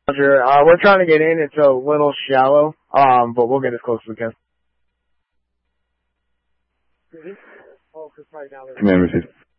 Roger. We're trying to get in. It's a little shallow, but we'll get as close as we can. Command received.